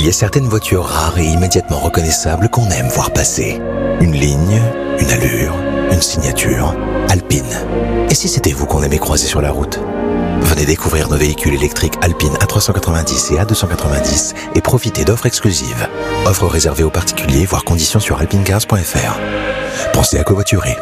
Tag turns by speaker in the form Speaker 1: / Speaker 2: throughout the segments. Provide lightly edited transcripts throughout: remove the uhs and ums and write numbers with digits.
Speaker 1: Il y a certaines voitures rares et immédiatement reconnaissables qu'on aime voir passer. Une ligne, une allure, une signature. Alpine. Et si c'était vous qu'on aimait croiser sur la route ? Venez découvrir nos véhicules électriques Alpine A390 et A290 et profitez d'offres exclusives. Offres réservées aux particuliers, voire conditions sur alpinecars.fr. Pensez à covoiturer.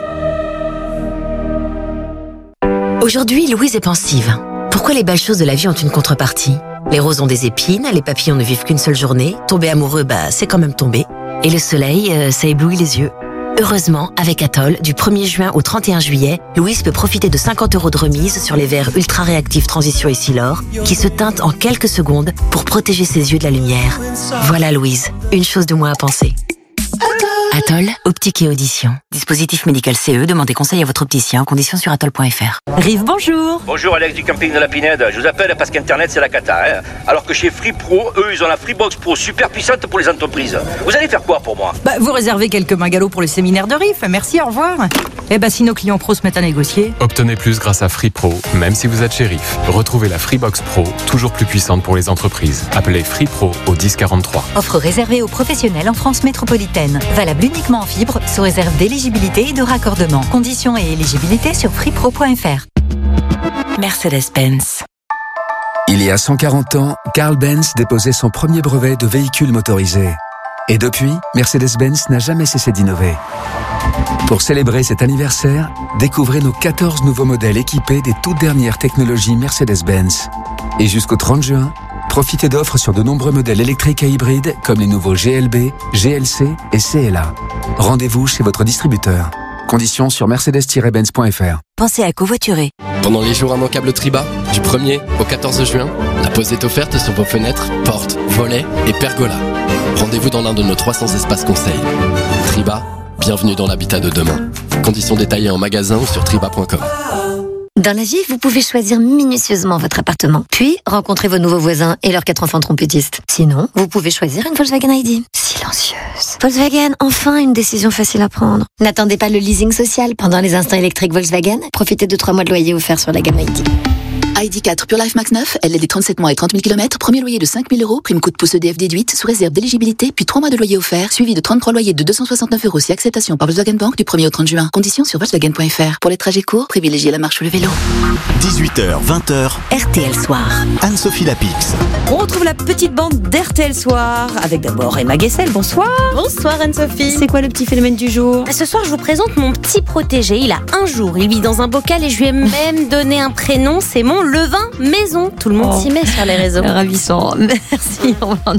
Speaker 2: Aujourd'hui, Louise est pensive. Pourquoi les belles choses de la vie ont une contrepartie ? Les roses ont des épines, les papillons ne vivent qu'une seule journée, tomber amoureux, c'est quand même tomber. Et le soleil, ça éblouit les yeux. Heureusement, avec Atoll, du 1er juin au 31 juillet, Louise peut profiter de 50 € de remise sur les verres ultra réactifs Transition et Silor, qui se teintent en quelques secondes pour protéger ses yeux de la lumière. Voilà Louise, une chose de moins à penser. Atoll, optique et audition. Dispositif médical CE, demandez conseil à votre opticien, conditions sur atoll.fr.
Speaker 3: Rive, bonjour.
Speaker 4: Bonjour Alex du camping de la Pinède. Je vous appelle parce qu'Internet c'est la cata. Alors que chez Free Pro, eux ils ont la Freebox Pro super puissante pour les entreprises. Vous allez faire quoi pour moi ?
Speaker 3: Vous réservez quelques bungalows pour le séminaire de Rive. Merci, au revoir. Si nos clients pros se mettent à négocier.
Speaker 5: Obtenez plus grâce à Free Pro, même si vous êtes chez Rive. Retrouvez la Freebox Pro, toujours plus puissante pour les entreprises. Appelez Free Pro au 1043.
Speaker 6: Offre réservée aux professionnels en France métropolitaine. Valable uniquement en fibre, sous réserve d'éligibilité et de raccordement. Conditions et éligibilité sur freepro.fr.
Speaker 2: Mercedes-Benz.
Speaker 7: Il y a 140 ans, Carl Benz déposait son premier brevet de véhicule motorisé. Et depuis, Mercedes-Benz n'a jamais cessé d'innover. Pour célébrer cet anniversaire, découvrez nos 14 nouveaux modèles équipés des toutes dernières technologies Mercedes-Benz. Et jusqu'au 30 juin, profitez d'offres sur de nombreux modèles électriques et hybrides comme les nouveaux GLB, GLC et CLA. Rendez-vous chez votre distributeur. Conditions sur mercedes-benz.fr.
Speaker 2: Pensez à covoiturer.
Speaker 8: Pendant les jours immanquables Triba, du 1er au 14 juin, la pause est offerte sur vos fenêtres, portes, volets et pergolas. Rendez-vous dans l'un de nos 300 espaces conseils. Triba, bienvenue dans l'habitat de demain. Conditions détaillées en magasin ou sur triba.com.
Speaker 9: Dans la vie, vous pouvez choisir minutieusement votre appartement, puis rencontrer vos nouveaux voisins et leurs 4 enfants trompettistes. Sinon, vous pouvez choisir une Volkswagen ID. Silencieuse. Volkswagen, enfin une décision facile à prendre. N'attendez pas le leasing social. Pendant les instants électriques Volkswagen, profitez de 3 mois de loyer offerts sur la gamme ID.
Speaker 10: ID4 Pure Life Max 9, LLD 37 mois et 30 000 km, premier loyer de 5 000 €, prime coup de pouce EDF déduite, sous réserve d'éligibilité, puis 3 mois de loyer offert, suivi de 33 loyers de 269 € si acceptation par Volkswagen Bank du 1er au 30 juin. Conditions sur Volkswagen.fr. Pour les trajets courts, privilégiez la marche ou le vélo.
Speaker 11: 18h, 20h,
Speaker 2: RTL Soir.
Speaker 11: Anne-Sophie Lapix.
Speaker 3: On retrouve la petite bande d'RTL Soir, avec d'abord Emma Guessel, bonsoir.
Speaker 12: Bonsoir Anne-Sophie.
Speaker 3: C'est quoi le petit phénomène du jour ?
Speaker 12: Ce soir, je vous présente mon petit protégé. Il a 1 jour, il vit dans un bocal et je lui ai même donné un prénom, c'est mon levain maison. Tout le monde s'y met sur les réseaux.
Speaker 3: Ravissant, merci.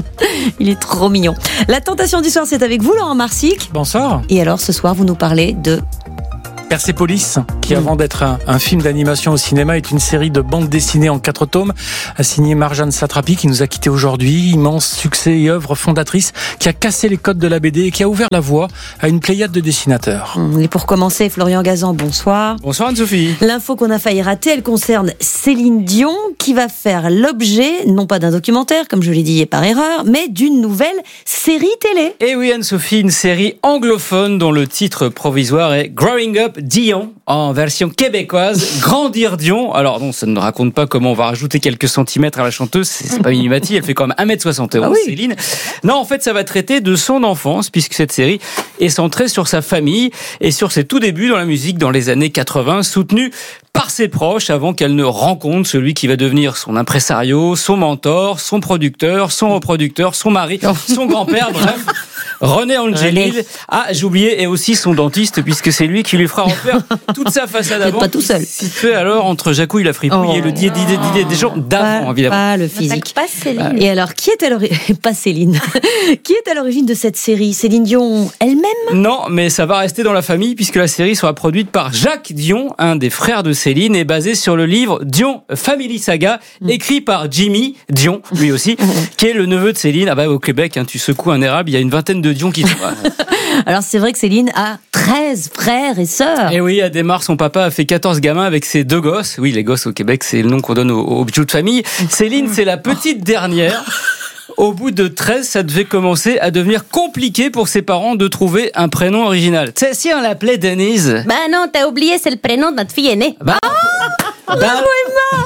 Speaker 3: Il est trop mignon. La tentation du soir, c'est avec vous, Laurent Marsic.
Speaker 13: Bonsoir.
Speaker 3: Et alors, ce soir, vous nous parlez de...
Speaker 13: Persepolis, qui avant d'être un film d'animation au cinéma est une série de bandes dessinées en 4 tomes, a signé Marjane Satrapi qui nous a quittés aujourd'hui. Immense succès et œuvre fondatrice qui a cassé les codes de la BD et qui a ouvert la voie à une pléiade de dessinateurs.
Speaker 3: Et pour commencer, Florian Gazan, bonsoir.
Speaker 13: Bonsoir Anne-Sophie.
Speaker 3: L'info qu'on a failli rater, elle concerne Céline Dion qui va faire l'objet, non pas d'un documentaire, comme je l'ai dit par erreur, mais d'une nouvelle série télé.
Speaker 13: Et oui Anne-Sophie, une série anglophone dont le titre provisoire est Growing Up Dion, en version québécoise, Grandir Dion. Alors non, ça ne raconte pas comment on va rajouter quelques centimètres à la chanteuse, c'est pas Minimati, elle fait quand même 1m71, Céline. Non, en fait, ça va traiter de son enfance, puisque cette série est centrée sur sa famille et sur ses tout débuts dans la musique dans les années 80, soutenue par ses proches avant qu'elle ne rencontre celui qui va devenir son impresario, son mentor, son producteur, son reproducteur, son mari, son grand-père, bref... René Angélil, j'ai oublié, et aussi son dentiste, puisque c'est lui qui lui fera refaire toute sa façade avant.
Speaker 3: Pas tout seul.
Speaker 13: Situé alors entre Jacouille la fripouille et le d'idée des gens d'avant, évidemment.
Speaker 3: Pas le physique.
Speaker 12: Pas Céline.
Speaker 3: Et alors, qui est à l'origine pas Céline. Qui est à l'origine de cette série ? Céline Dion elle-même ?
Speaker 13: Non, mais ça va rester dans la famille, puisque la série sera produite par Jacques Dion, un des frères de Céline, et basée sur le livre Dion Family Saga, écrit par Jimmy Dion, lui aussi, qui est le neveu de Céline. Au Québec, tu secoues un érable, il y a une vingtaine de Dion qui...
Speaker 3: Alors c'est vrai que Céline a 13 frères et sœurs.
Speaker 13: Et oui, à démarre, son papa a fait 14 gamins avec ses 2 gosses. Oui, les gosses au Québec, c'est le nom qu'on donne aux bijoux de famille. Céline, c'est la petite dernière. Au bout de 13, ça devait commencer à devenir compliqué pour ses parents de trouver un prénom original. Tu sais, si on l'appelait Denise...
Speaker 12: Non, t'as oublié, c'est le prénom de notre fille aînée.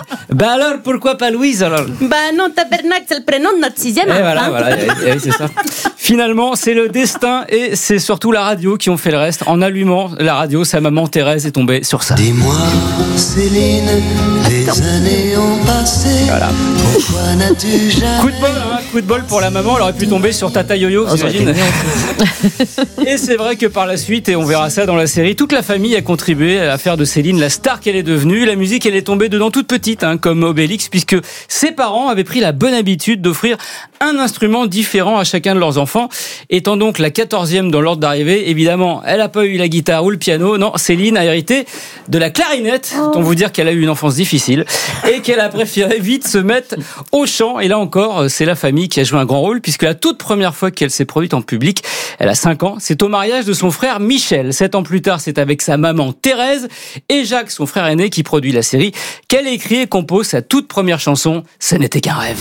Speaker 13: Bah alors, pourquoi pas Louise alors?
Speaker 12: Bah non, Tabernacle, c'est le prénom de notre 6e.
Speaker 13: Et voilà, c'est ça. Finalement, c'est le destin et c'est surtout la radio qui ont fait le reste. En allumant la radio, sa maman Thérèse est tombée sur ça.
Speaker 14: Dis-moi, Céline, les années ont passé.
Speaker 13: Voilà.
Speaker 14: Pourquoi n'as-tu jamais...
Speaker 13: Coup de bol pour la maman. Elle aurait pu tomber sur Tata Yo-Yo, j'imagine. Et c'est vrai que par la suite, et on verra ça dans la série, toute la famille a contribué à faire de Céline la star qu'elle est devenue. La musique, elle est tombée dedans toute petite, comme Obélix, puisque ses parents avaient pris la bonne habitude d'offrir un instrument différent à chacun de leurs enfants. Étant donc la 14e dans l'ordre d'arrivée, évidemment, elle n'a pas eu la guitare ou le piano. Non, Céline a hérité de la clarinette. Autant vous dire qu'elle a eu une enfance difficile et qu'elle a préféré vite se mettre au chant. Et là encore, c'est la famille qui a joué un grand rôle, puisque la toute première fois qu'elle s'est produite en public, elle a 5 ans, c'est au mariage de son frère Michel. 7 ans plus tard, c'est avec sa maman Thérèse et Jacques, son frère aîné, qui produit la série, qu'elle écrit et compose sa toute première chanson, Ce n'était qu'un rêve.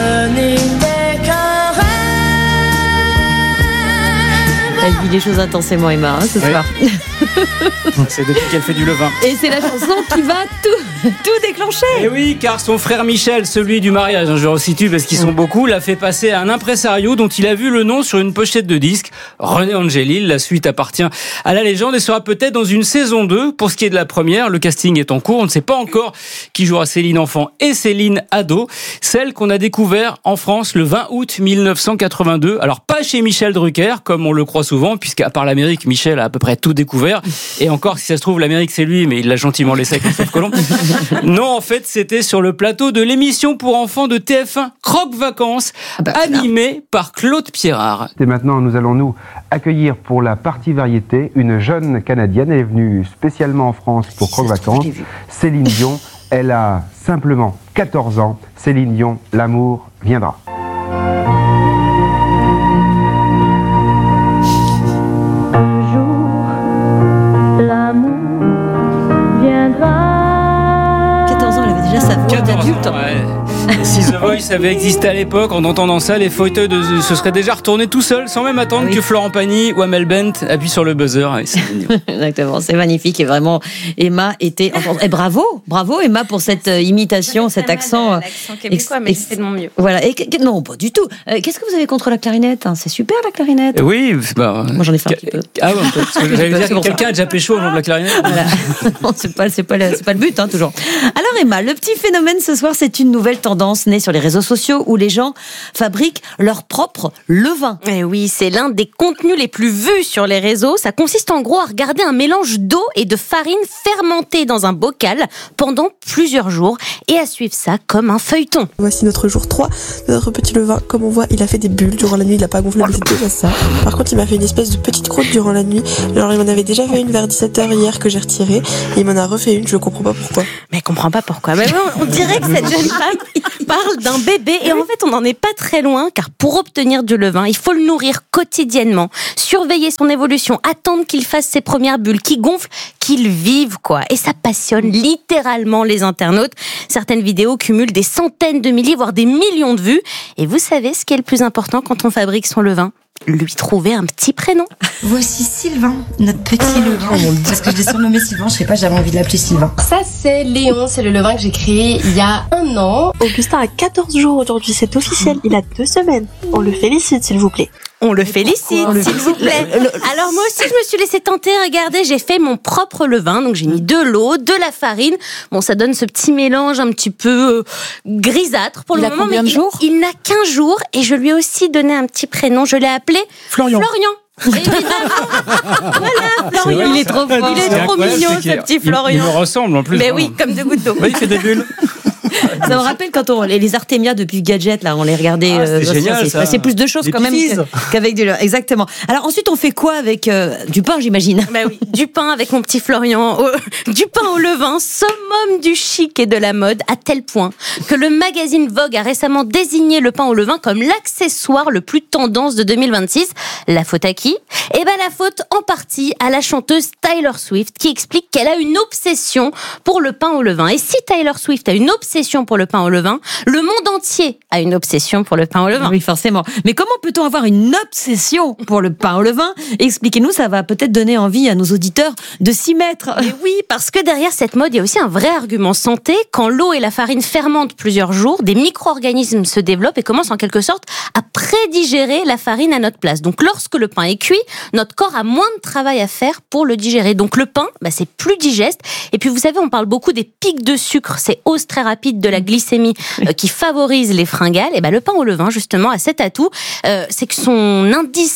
Speaker 3: Elle vit les choses intensément, Emma, ce soir.
Speaker 13: C'est depuis qu'elle fait du levain.
Speaker 3: Et c'est la chanson qui va tout déclencher.
Speaker 13: Et oui, car son frère Michel, celui du mariage, je resitue parce qu'ils sont beaucoup, l'a fait passer à un impresario dont il a vu le nom sur une pochette de disque, René Angélil. La suite appartient à la légende et sera peut-être dans une saison 2. Pour ce qui est de la première, le casting est en cours. On ne sait pas encore qui jouera Céline enfant et Céline ado, celle qu'on a découvert en France le 20 août 1982. Alors pas chez Michel Drucker, comme on le croit souvent, puisqu'à part l'Amérique, Michel a à peu près tout découvert. Et encore, si ça se trouve, l'Amérique c'est lui, mais il l'a gentiment laissé avec Christophe Colomb. Non, en fait, c'était sur le plateau de l'émission pour enfants de TF1 Croque Vacances, animée par Claude Pierrard.
Speaker 15: Et maintenant, nous allons nous accueillir pour la partie variété une jeune Canadienne. Elle est venue spécialement en France pour Croque Vacances. Céline Dion, elle a simplement 14 ans. Céline Dion, l'amour viendra.
Speaker 13: Si The Voice avait existé à l'époque, en entendant ça, les fauteuils se seraient déjà retournés tout seuls, sans même attendre que Florent Pagny ou Amel Bent appuient sur le buzzer.
Speaker 3: Exactement, c'est magnifique et vraiment Emma était. Et bravo Emma pour cette imitation, cet accent.
Speaker 12: L'accent québécois, mais c'était de mon mieux.
Speaker 3: Voilà. Non, pas du tout. Qu'est-ce que vous avez contre la clarinette? C'est super la clarinette.
Speaker 13: Oui,
Speaker 3: moi j'en ai fait un petit peu.
Speaker 13: Ah ouais, parce que j'allais dire que quelqu'un a déjà pécho au nom de la clarinette.
Speaker 3: Voilà. Non, c'est pas le but, toujours. Alors Emma, le petit phénomène ce soir, c'est une nouvelle tendance née sur les réseaux sociaux où les gens fabriquent leur propre levain.
Speaker 12: Et oui, c'est l'un des contenus les plus vus sur les réseaux. Ça consiste en gros à regarder un mélange d'eau et de farine fermentée dans un bocal pendant plusieurs jours et à suivre ça comme un feuilleton.
Speaker 16: Voici notre jour 3 de notre petit levain. Comme on voit, il a fait des bulles durant la nuit, il n'a pas gonflé, mais c'est déjà ça. Par contre, il m'a fait une espèce de petite croûte durant la nuit. Alors, il m'en avait déjà fait une vers 17h hier que j'ai retirée et il m'en a refait une, je comprends pas pourquoi.
Speaker 12: Mais elle comprend pas pourquoi. Mais on dirait que cette jeune femme parle d'un bébé et en fait on n'en est pas très loin car pour obtenir du levain il faut le nourrir quotidiennement, surveiller son évolution, attendre qu'il fasse ses premières bulles, qu'il gonfle, qu'il vive quoi. Et ça passionne littéralement les internautes. Certaines vidéos cumulent des centaines de milliers voire des millions de vues et vous savez ce qui est le plus important quand on fabrique son levain? Lui trouver un petit prénom.
Speaker 17: Voici Sylvain, notre petit levain. Parce que je l'ai surnommé Sylvain, je sais pas, j'avais envie de l'appeler Sylvain.
Speaker 18: Ça c'est Léon, c'est le levain que j'ai créé il y a 1 an.
Speaker 16: Augustin a 14 jours aujourd'hui, c'est officiel, il a 2 semaines. On le félicite s'il vous plaît.
Speaker 12: On le félicite, s'il vous plaît. Alors moi aussi, je me suis laissée tenter. Regardez, j'ai fait mon propre levain. Donc j'ai mis de l'eau, de la farine. Bon, ça donne ce petit mélange un petit peu grisâtre pour le moment.
Speaker 3: Combien de jours ?
Speaker 12: Il n'a qu'1 jour et je lui ai aussi donné un petit prénom. Je l'ai appelé Florian. Évidemment. Voilà, Florian.
Speaker 3: Il est trop fort.
Speaker 12: Il est trop mignon, ce petit Florian.
Speaker 13: Il me ressemble en plus.
Speaker 12: Mais oui, comme 2 gouttes d'eau.
Speaker 13: Oui, il fait des bulles.
Speaker 3: Ça me rappelle quand les Artemia depuis Gadget, là, on les regardait.
Speaker 13: C'est génial, ça.
Speaker 3: C'est plus de choses quand même qu'avec du levain. Exactement. Alors ensuite, on fait quoi avec du pain, j'imagine?
Speaker 12: Bah oui, du pain avec mon petit Florian, du pain au levain, summum du chic et de la mode, à tel point que le magazine Vogue a récemment désigné le pain au levain comme l'accessoire le plus tendance de 2026. La faute à qui? Eh ben la faute en partie à la chanteuse Taylor Swift qui explique qu'elle a une obsession pour le pain au levain. Et si Taylor Swift a une obsession obsession pour le pain au levain. Le monde entier a une obsession pour le pain au levain.
Speaker 3: Oui, forcément. Mais comment peut-on avoir une obsession pour le pain au levain ? Expliquez-nous, ça va peut-être donner envie à nos auditeurs de s'y mettre.
Speaker 12: Et oui, parce que derrière cette mode, il y a aussi un vrai argument santé. Quand l'eau et la farine fermentent plusieurs jours, des micro-organismes se développent et commencent en quelque sorte à prédigérer la farine à notre place. Donc lorsque le pain est cuit, notre corps a moins de travail à faire pour le digérer. Donc le pain, c'est plus digeste. Et puis vous savez, on parle beaucoup des pics de sucre, ces hausses très rapides de la glycémie qui favorisent les fringales. Et le pain au levain, justement, a cet atout, c'est que son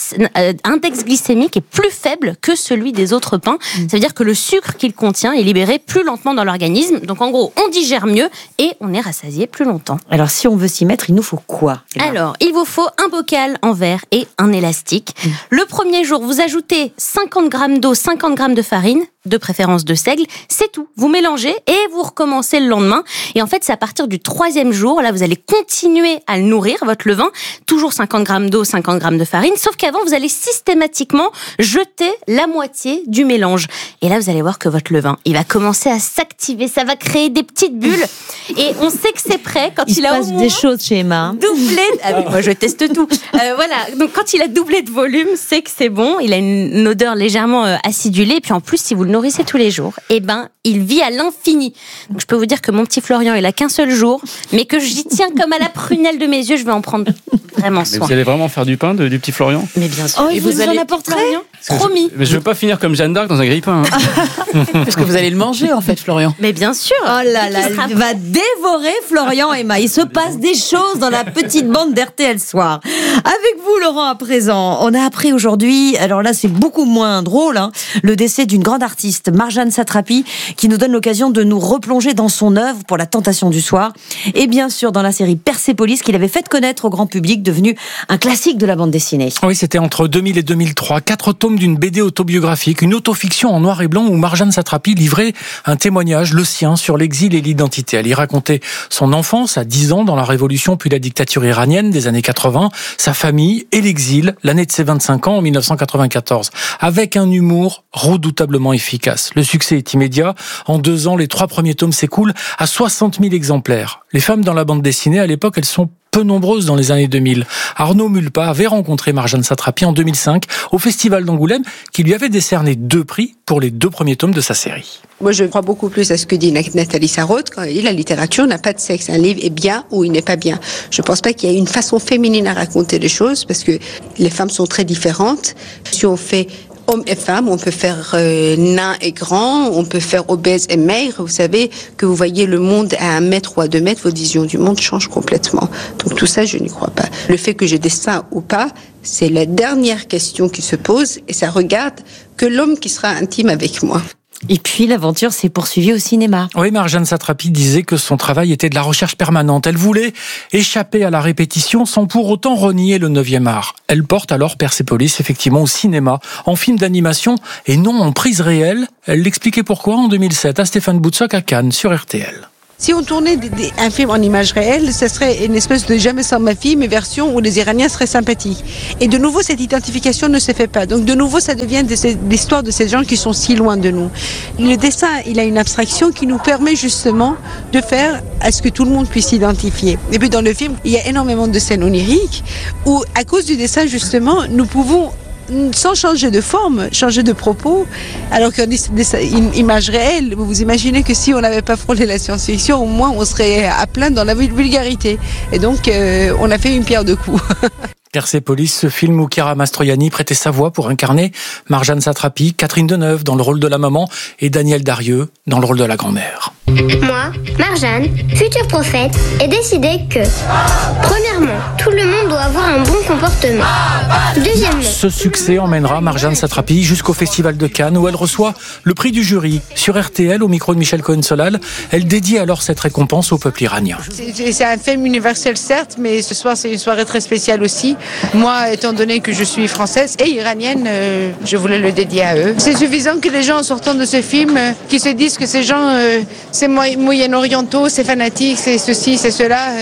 Speaker 12: index glycémique est plus faible que celui des autres pains. Ça veut dire que le sucre qu'il contient est libéré plus lentement dans l'organisme. Donc en gros, on digère mieux et on est rassasié plus longtemps.
Speaker 3: Alors si on veut s'y mettre, il nous faut quoi ?
Speaker 12: Alors, il vous faut un bocal en verre et un élastique. Le premier jour, vous ajoutez 50 grammes d'eau, 50 grammes de farine, de préférence de seigle. C'est tout. Vous mélangez et vous recommencez le lendemain. Et en fait, c'est à partir du 3e jour, là, vous allez continuer à le nourrir, votre levain. Toujours 50 grammes d'eau, 50 grammes de farine. Sauf qu'avant, vous allez systématiquement jeter la moitié du mélange. Et là, vous allez voir que votre levain, il va commencer à s'activer. Ça va créer des petites bulles. Et on sait que c'est prêt quand il a
Speaker 3: se passe des choses chez Emma.
Speaker 12: Doublé. Ah oui, moi, je teste tout. Voilà. Donc, quand il a doublé de volume, c'est que c'est bon. Il a une odeur légèrement acidulée. Et puis, en plus, si vous le nourrissez tous les jours, il vit à l'infini. Donc, je peux vous dire que mon petit Florian, il a qu'un seul jour, mais que j'y tiens comme à la prunelle de mes yeux. Je vais en prendre vraiment soin.
Speaker 13: Mais vous allez vraiment faire du pain du petit Florian ?
Speaker 12: Mais bien sûr.
Speaker 3: Oh, et vous en apporterez ?
Speaker 12: Promis.
Speaker 13: Mais je veux pas finir comme Jeanne d'Arc dans un grille-pain.
Speaker 19: Parce que vous allez le manger, en fait, Florian.
Speaker 12: Mais bien sûr.
Speaker 3: Oh là là, il va dévorer Florian et Emma. Il se passe des choses dans la petite bande d'RTL Soir. Avec vous, Laurent, à présent, on a appris aujourd'hui, alors là, c'est beaucoup moins drôle, le décès d'une grande artiste, Marjane Satrapi, qui nous donne l'occasion de nous replonger dans son œuvre pour La Tentation du Soir. Et bien sûr, dans la série Persépolis, qu'il avait fait connaître au grand public, devenu un classique de la bande dessinée.
Speaker 20: Oui, c'était entre 2000 et 2003. 4 tomes d'une BD autobiographique, une autofiction en noir et blanc où Marjane Satrapi livrait un témoignage, le sien, sur l'exil et l'identité. Elle y racontait son enfance à 10 ans dans la Révolution puis la dictature iranienne des années 80, sa famille et l'exil, l'année de ses 25 ans en 1994, avec un humour redoutablement efficace. Le succès est immédiat. En 2 ans, les 3 premiers tomes s'écoulent à 60 000 exemplaires. Les femmes dans la bande dessinée, à l'époque, elles sont peu nombreuses dans les années 2000. Arnaud Mulpa avait rencontré Marjane Satrapi en 2005 au Festival d'Angoulême, qui lui avait décerné 2 prix pour les 2 premiers tomes de sa série.
Speaker 21: Moi, je crois beaucoup plus à ce que dit Nathalie Sarraute quand elle dit la littérature n'a pas de sexe. Un livre est bien ou il n'est pas bien. Je pense pas qu'il y ait une façon féminine à raconter les choses parce que les femmes sont très différentes. Si on fait hommes et femmes, on peut faire nain et grand, on peut faire obèse et maigre. Vous savez, que vous voyez le monde à 1 mètre ou à 2 mètres, votre vision du monde change complètement. Donc tout ça, je n'y crois pas. Le fait que j'ai des seins ou pas, c'est la dernière question qui se pose et ça regarde que l'homme qui sera intime avec moi.
Speaker 3: Et puis l'aventure s'est poursuivie au cinéma.
Speaker 20: Oui, Marjane Satrapi disait que son travail était de la recherche permanente. Elle voulait échapper à la répétition sans pour autant renier le 9e art. Elle porte alors Persépolis effectivement au cinéma, en film d'animation et non en prise réelle. Elle l'expliquait pourquoi en 2007 à Stéphane Boutsock à Cannes sur RTL.
Speaker 21: Si on tournait un film en image réelle, ce serait une espèce de Jamais sans ma fille, mais version où les Iraniens seraient sympathiques. Et de nouveau, cette identification ne se fait pas. Donc de nouveau, ça devient l'histoire de ces gens qui sont si loin de nous. Le dessin, il a une abstraction qui nous permet justement de faire à ce que tout le monde puisse s'identifier. Et puis dans le film, il y a énormément de scènes oniriques où, à cause du dessin, justement, nous pouvons, sans changer de forme, changer de propos, alors qu'une image réelle, vous vous imaginez que si on n'avait pas frôlé la science-fiction, au moins on serait à plein dans la vulgarité. Et donc, on a fait une pierre deux coups.
Speaker 20: Persépolis, ce film où Chiara Mastroianni prêtait sa voix pour incarner Marjane Satrapi, Catherine Deneuve dans le rôle de la maman et Danielle Darieux dans le rôle de la grand-mère.
Speaker 22: Moi, Marjane, future prophète, ai décidé que, premièrement, tout le monde doit avoir un bon comportement. Deuxièmement,
Speaker 20: ce succès emmènera Marjane Satrapi jusqu'au Festival de Cannes où elle reçoit le prix du jury. Sur RTL, au micro de Michel Cohen-Solal, elle dédie alors cette récompense au peuple iranien.
Speaker 21: C'est un film universel certes, mais ce soir c'est une soirée très spéciale aussi. Moi, étant donné que je suis française et iranienne, je voulais le dédier à eux. C'est suffisant que les gens en sortant de ce film, qui se disent que ces gens, c'est moyen-orientaux, c'est fanatique, c'est ceci, c'est cela,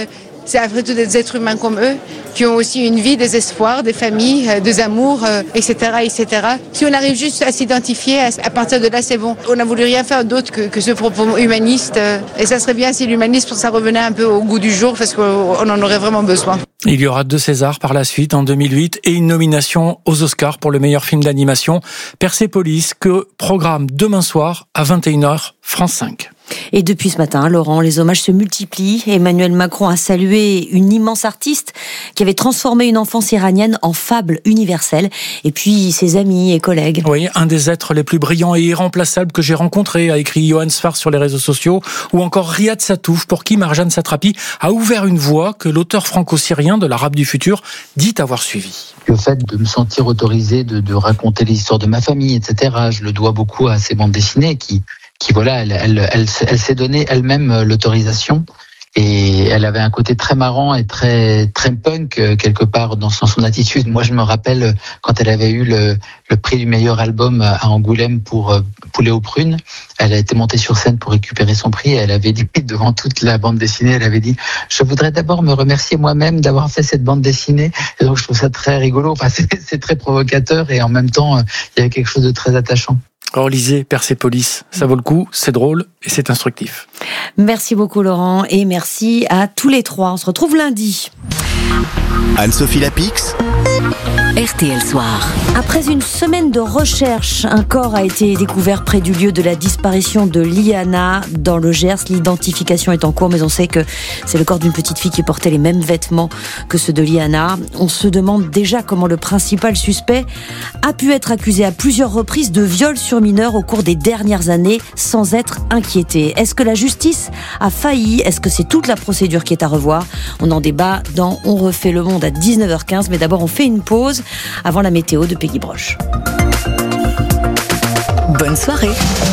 Speaker 21: C'est après tout des êtres humains comme eux, qui ont aussi une vie, des espoirs, des familles, des amours, etc., etc. Si on arrive juste à s'identifier, à partir de là, c'est bon. On n'a voulu rien faire d'autre que ce propos humaniste. Et ça serait bien si l'humanisme, ça revenait un peu au goût du jour, parce qu'on en aurait vraiment besoin.
Speaker 20: Il y aura 2 Césars par la suite en 2008 et une nomination aux Oscars pour le meilleur film d'animation, Persépolis, que programme demain soir à 21h, France 5.
Speaker 3: Et depuis ce matin, Laurent, les hommages se multiplient. Emmanuel Macron a salué une immense artiste qui avait transformé une enfance iranienne en fable universelle. Et puis ses amis et collègues.
Speaker 20: Oui, un des êtres les plus brillants et irremplaçables que j'ai rencontré, a écrit Johan Sfar sur les réseaux sociaux. Ou encore Riyad Sattouf, pour qui Marjane Satrapi a ouvert une voie que l'auteur franco-syrien de l'Arabe du futur dit avoir suivie.
Speaker 1: Le fait de me sentir autorisé de raconter l'histoire de ma famille, etc., je le dois beaucoup à ces bandes dessinées qui voilà, elle s'est donné elle-même l'autorisation et elle avait un côté très marrant et très punk quelque part dans son attitude. Moi, je me rappelle quand elle avait eu le prix du meilleur album à Angoulême pour Poulet aux prunes, elle a été montée sur scène pour récupérer son prix et elle avait dit devant toute la bande dessinée, elle avait dit « Je voudrais d'abord me remercier moi-même d'avoir fait cette bande dessinée ». Et donc, je trouve ça très rigolo. Enfin, c'est très provocateur et en même temps, il y a quelque chose de très attachant.
Speaker 20: Alors lisez Persépolis, ça vaut le coup, c'est drôle et c'est instructif.
Speaker 3: Merci beaucoup Laurent et merci à tous les trois. On se retrouve lundi.
Speaker 11: Anne-Sophie Lapix.
Speaker 2: RTL Soir.
Speaker 3: Après une semaine de recherche, un corps a été découvert près du lieu de la disparition de Liana dans le Gers. L'identification est en cours, mais on sait que c'est le corps d'une petite fille qui portait les mêmes vêtements que ceux de Liana. On se demande déjà comment le principal suspect a pu être accusé à plusieurs reprises de viol sur mineur au cours des dernières années sans être inquiété. Est-ce que la justice a failli ? Est-ce que c'est toute la procédure qui est à revoir ? On en débat dans On refait le monde à 19h15, mais d'abord on fait une pause avant la météo de Peggy Broche.
Speaker 2: Bonne soirée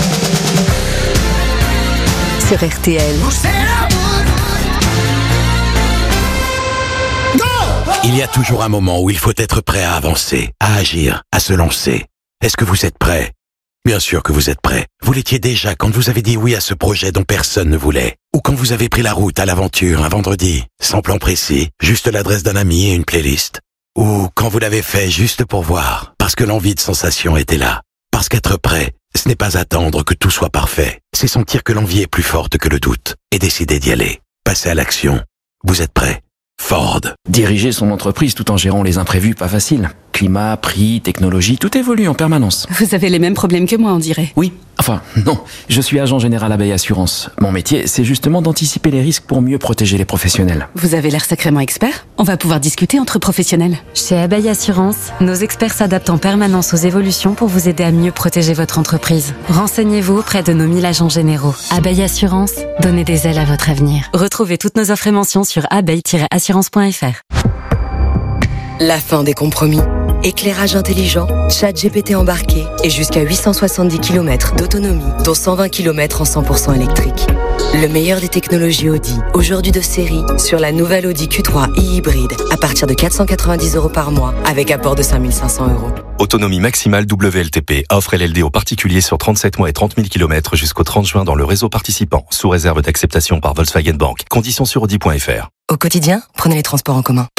Speaker 2: sur RTL.
Speaker 4: Il y a toujours un moment où il faut être prêt à avancer, à agir, à se lancer. Est-ce que vous êtes prêt ? Bien sûr que vous êtes prêt. Vous l'étiez déjà quand vous avez dit oui à ce projet dont personne ne voulait. Ou quand vous avez pris la route à l'aventure un vendredi, sans plan précis, juste l'adresse d'un ami et une playlist. Ou quand vous l'avez fait juste pour voir, parce que l'envie de sensation était là. Parce qu'être prêt, ce n'est pas attendre que tout soit parfait. C'est sentir que l'envie est plus forte que le doute et décider d'y aller. Passer à l'action. Vous êtes prêt ? Ford.
Speaker 23: Diriger son entreprise tout en gérant les imprévus, pas facile. Climat, prix, technologie, tout évolue en permanence.
Speaker 24: Vous avez les mêmes problèmes que moi, on dirait.
Speaker 23: Oui, enfin, non. Je suis agent général Abeille Assurance. Mon métier, c'est justement d'anticiper les risques pour mieux protéger les professionnels.
Speaker 24: Vous avez l'air sacrément expert. On va pouvoir discuter entre professionnels.
Speaker 25: Chez Abeille Assurance, nos experts s'adaptent en permanence aux évolutions pour vous aider à mieux protéger votre entreprise. Renseignez-vous auprès de nos 1000 agents généraux. Abeille Assurance, donnez des ailes à votre avenir. Retrouvez toutes nos offres et mentions sur abeille-assurance.fr.
Speaker 26: La fin des compromis. Éclairage intelligent, ChatGPT embarqué et jusqu'à 870 km d'autonomie, dont 120 km en 100% électrique. Le meilleur des technologies Audi, aujourd'hui de série, sur la nouvelle Audi Q3 e-hybride, à partir de 490 € par mois, avec apport de 5 500 €.
Speaker 27: Autonomie maximale WLTP, offre LLD aux particuliers sur 37 mois et 30 000 km jusqu'au 30 juin dans le réseau participant, sous réserve d'acceptation par Volkswagen Bank. Conditions sur Audi.fr.
Speaker 26: Au quotidien, prenez les transports en commun.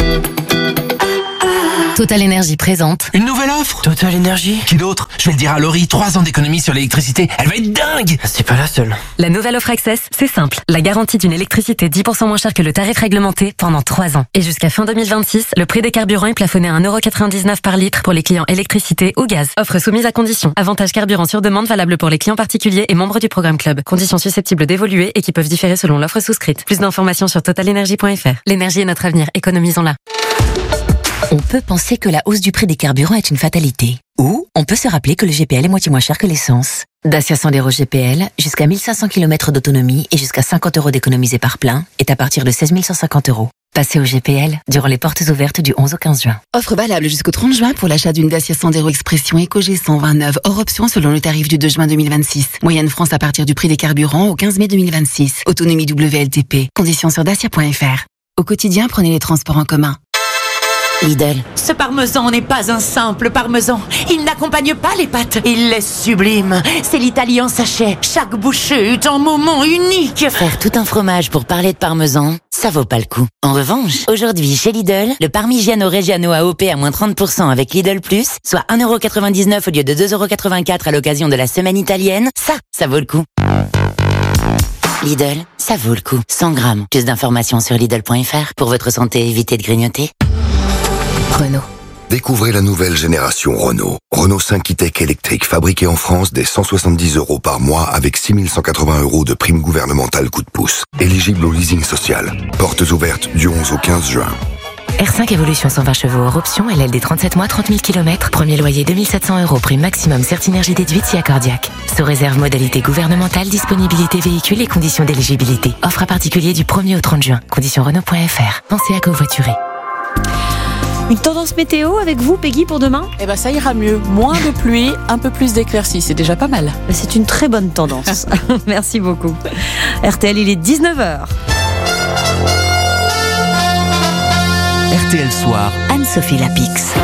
Speaker 2: Total Énergie présente.
Speaker 28: Une nouvelle offre ? Total Énergie ? Qui d'autre ? Je vais le dire à Laurie, 3 ans d'économie sur l'électricité. Elle va être dingue ! C'est pas la seule.
Speaker 25: La nouvelle offre Access, c'est simple. La garantie d'une électricité 10% moins chère que le tarif réglementé pendant 3 ans. Et jusqu'à fin 2026, le prix des carburants est plafonné à 1,99 € par litre pour les clients électricité ou gaz. Offre soumise à conditions. Avantage carburant sur demande valable pour les clients particuliers et membres du programme Club. Conditions susceptibles d'évoluer et qui peuvent différer selon l'offre souscrite. Plus d'informations sur totalenergie.fr. L'énergie est notre avenir, économisons-la.
Speaker 2: On peut penser que la hausse du prix des carburants est une fatalité. Ou on peut se rappeler que le GPL est moitié moins cher que l'essence. Dacia Sandero GPL, jusqu'à 1500 km d'autonomie et jusqu'à 50 € d'économisés par plein, est à partir de 16 150 €. Passez au GPL durant les portes ouvertes du 11 au 15 juin.
Speaker 10: Offre valable jusqu'au 30 juin pour l'achat d'une Dacia Sandero Expression EcoG 129, hors option selon le tarif du 2 juin 2026. Moyenne France à partir du prix des carburants au 15 mai 2026. Autonomie WLTP. Conditions sur dacia.fr. Au quotidien, prenez les transports en commun.
Speaker 2: Lidl.
Speaker 5: Ce parmesan n'est pas un simple parmesan. Il n'accompagne pas les pâtes. Il est sublime. C'est l'Italie en sachet. Chaque bouchée est un moment unique.
Speaker 2: Faire tout un fromage pour parler de parmesan, ça vaut pas le coup. En revanche, aujourd'hui, chez Lidl, le Parmigiano Reggiano AOP à moins 30% avec Lidl Plus, soit 1,99€ au lieu de 2,84€ à l'occasion de la semaine italienne, ça vaut le coup. Lidl, ça vaut le coup. 100 grammes. Plus d'informations sur Lidl.fr. Pour votre santé, évitez de grignoter. Renault.
Speaker 6: Découvrez la nouvelle génération Renault. Renault 5 e-Tech électrique, fabriqué en France dès 170€ par mois avec 6180€ de prime gouvernementale coup de pouce. Éligible au leasing social. Portes ouvertes du 11 au 15 juin.
Speaker 25: R5 Evolution 120 chevaux hors option, LLD 37 mois, 30 000 km. Premier loyer 2700€, prime maximum Certinergie déduite si accordiaque. Sous réserve modalité gouvernementale, disponibilité véhicule et conditions d'éligibilité. Offre à particulier du 1er au 30 juin. Conditions Renault.fr. Pensez à covoiturer.
Speaker 3: Une tendance météo avec vous, Peggy, pour demain ?
Speaker 19: Eh ben, ça ira mieux. Moins de pluie, un peu plus d'éclaircies. C'est déjà pas mal.
Speaker 3: C'est une très bonne tendance. Merci beaucoup. RTL, il est 19h.
Speaker 11: RTL Soir.
Speaker 2: Anne-Sophie Lapix.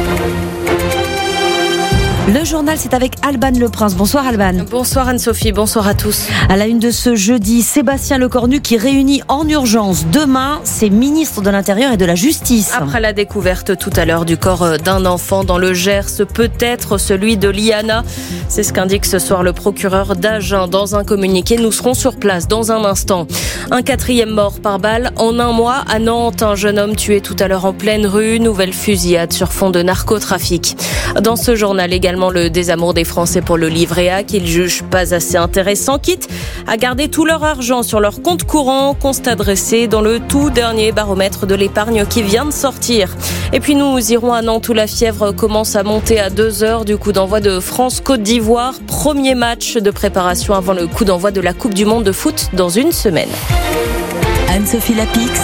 Speaker 3: Le journal, c'est avec Alban Le Prince. Bonsoir Alban.
Speaker 7: Bonsoir Anne-Sophie, bonsoir à tous.
Speaker 3: À la une de ce jeudi, Sébastien Lecornu qui réunit en urgence demain ses ministres de l'Intérieur et de la Justice.
Speaker 7: Après la découverte tout à l'heure du corps d'un enfant dans le Gers, peut-être celui de Liana. C'est ce qu'indique ce soir le procureur d'Agen dans un communiqué. Nous serons sur place dans un instant. Un 4e mort par balle en un mois à Nantes. Un jeune homme tué tout à l'heure en pleine rue. Nouvelle fusillade sur fond de narcotrafic. Dans ce journal également, le désamour des Français pour le livret A qu'ils jugent pas assez intéressant, quitte à garder tout leur argent sur leur compte courant, constat dressé dans le tout dernier baromètre de l'épargne qui vient de sortir. Et puis nous irons à Nantes où la fièvre commence à monter à 2h du coup d'envoi de France-Côte d'Ivoire. Premier match de préparation avant le coup d'envoi de la Coupe du Monde de foot dans une semaine.
Speaker 2: Anne-Sophie Lapix.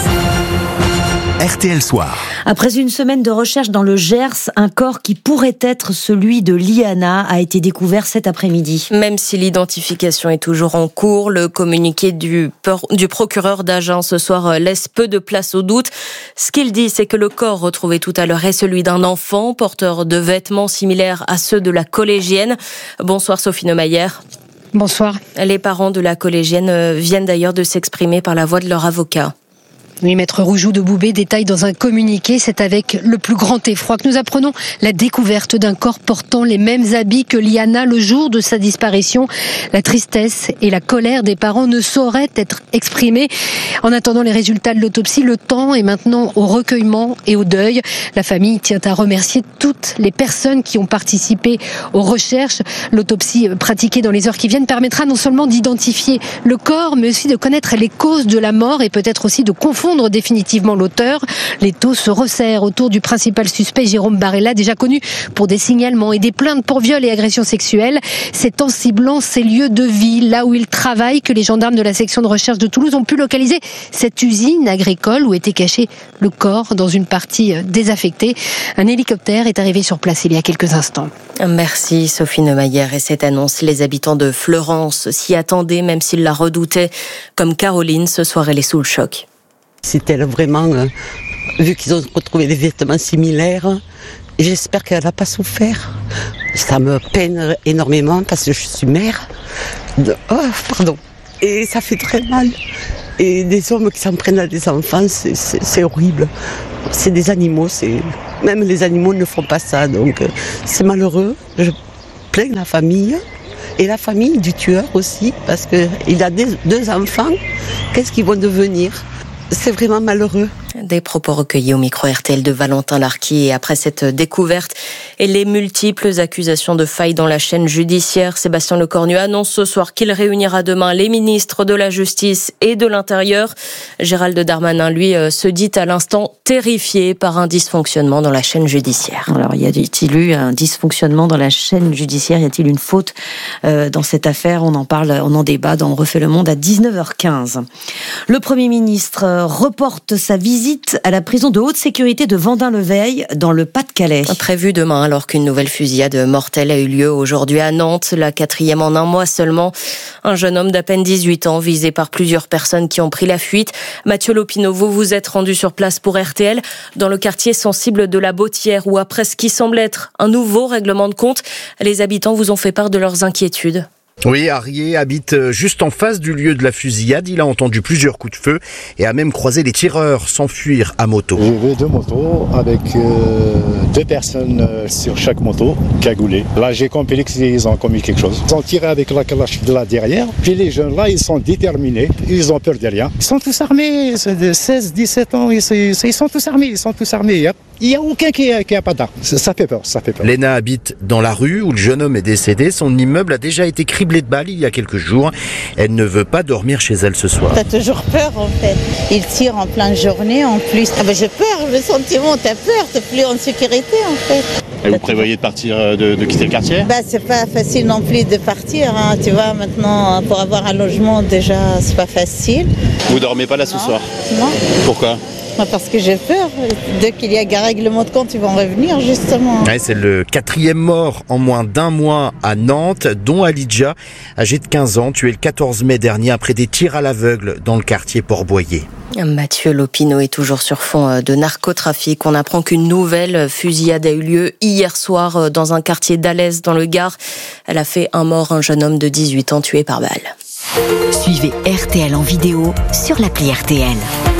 Speaker 11: RTL Soir.
Speaker 3: Après une semaine de recherche dans le Gers, un corps qui pourrait être celui de Liana a été découvert cet après-midi.
Speaker 7: Même si l'identification est toujours en cours, le communiqué du procureur d'Agen ce soir laisse peu de place au doute. Ce qu'il dit, c'est que le corps retrouvé tout à l'heure est celui d'un enfant porteur de vêtements similaires à ceux de la collégienne. Bonsoir Sophie Neumayer.
Speaker 8: Bonsoir.
Speaker 7: Les parents de la collégienne viennent d'ailleurs de s'exprimer par la voix de leur avocat.
Speaker 8: Oui, Maître Roujoux de Boubé détaille dans un communiqué, c'est avec le plus grand effroi que nous apprenons la découverte d'un corps portant les mêmes habits que Liana le jour de sa disparition. La tristesse et la colère des parents ne sauraient être exprimées. En attendant les résultats de l'autopsie, le temps est maintenant au recueillement et au deuil. La famille tient à remercier toutes les personnes qui ont participé aux recherches. L'autopsie pratiquée dans les heures qui viennent permettra non seulement d'identifier le corps, mais aussi de connaître les causes de la mort et peut-être aussi de confondre définitivement l'auteur. Les taux se resserrent autour du principal suspect, Jérôme Barella, déjà connu pour des signalements et des plaintes pour viol et agressions sexuelles. C'est en ciblant ses lieux de vie, là où il travaille, que les gendarmes de la section de recherche de Toulouse ont pu localiser cette usine agricole où était caché le corps dans une partie désaffectée. Un hélicoptère est arrivé sur place il y a quelques instants.
Speaker 7: Merci Sophie Neumayer. Et cette annonce, les habitants de Fleurance s'y attendaient, même s'ils la redoutaient. Comme Caroline, ce soir elle est sous le choc.
Speaker 9: C'est-elle vraiment, vu qu'ils ont retrouvé des vêtements similaires, j'espère qu'elle n'a pas souffert. Ça me peine énormément parce que je suis mère. Et ça fait très mal. Et des hommes qui s'en prennent à des enfants, c'est horrible. C'est des animaux, même les animaux ne font pas ça. Donc c'est malheureux. Je plains la famille. Et la famille du tueur aussi, parce qu'il a deux enfants. Qu'est-ce qu'ils vont devenir ? C'est vraiment malheureux.
Speaker 7: Des propos recueillis au micro RTL de Valentin Larquy. Et après cette découverte et les multiples accusations de failles dans la chaîne judiciaire, Sébastien Lecornu annonce ce soir qu'il réunira demain les ministres de la Justice et de l'Intérieur. Gérald Darmanin, lui, se dit à l'instant terrifié par un dysfonctionnement dans la chaîne judiciaire.
Speaker 3: Alors, y a-t-il eu un dysfonctionnement dans la chaîne judiciaire ? Y a-t-il une faute dans cette affaire ? On en parle, on en débat dans On refait le monde à 19h15. Le Premier ministre reporte sa visite visite à la prison de haute sécurité de Vendin-le-Veil, dans le Pas-de-Calais.
Speaker 7: Prévu demain, alors qu'une nouvelle fusillade mortelle a eu lieu aujourd'hui à Nantes, la 4e en un mois seulement. Un jeune homme d'à peine 18 ans, visé par plusieurs personnes qui ont pris la fuite. Mathieu Lopineau, vous vous êtes rendu sur place pour RTL, dans le quartier sensible de la Bautière, où après ce qui semble être un nouveau règlement de compte, les habitants vous ont fait part de leurs inquiétudes.
Speaker 12: Oui, Arié habite juste en face du lieu de la fusillade. Il a entendu plusieurs coups de feu et a même croisé les tireurs s'enfuir à moto.
Speaker 13: J'ai vu 2 motos avec 2 personnes sur chaque moto cagoulées. Là, j'ai compris qu'ils ont commis quelque chose. Ils ont tiré avec la calache de là derrière. Puis les jeunes là, ils sont déterminés. Ils ont peur de rien. Ils sont tous armés. C'est de 16, 17 ans. Ils sont tous armés. Il n'y a aucun qui a pas d'armes. Ça fait peur.
Speaker 12: Léna habite dans la rue où le jeune homme est décédé. Son immeuble a déjà été criblé de balles il y a quelques jours. Elle ne veut pas dormir chez elle ce soir.
Speaker 14: T'as toujours peur en fait. Ils tirent en pleine journée en plus. J'ai peur, le sentiment, t'as peur, t'es plus en sécurité en fait.
Speaker 13: Et vous prévoyez de partir, de quitter le quartier ?
Speaker 14: C'est pas facile non plus de partir. Tu vois, maintenant, pour avoir un logement, déjà, c'est pas facile.
Speaker 13: Vous dormez pas là ce soir ?
Speaker 14: Non.
Speaker 13: Pourquoi ?
Speaker 14: Parce que j'ai peur. Dès qu'il y a un règlement de compte, ils vont revenir, justement.
Speaker 12: Ouais, c'est le 4e mort en moins d'1 mois à Nantes, dont Alidja, âgé de 15 ans, tué le 14 mai dernier après des tirs à l'aveugle dans le quartier Port-Boyer.
Speaker 7: Mathieu Lopineau est toujours sur fond de narcotrafic. On apprend qu'une nouvelle fusillade a eu lieu hier soir dans un quartier d'Alès, dans le Gard. Elle a fait un mort, un jeune homme de 18 ans tué par balle.
Speaker 15: Suivez RTL en vidéo sur l'appli RTL.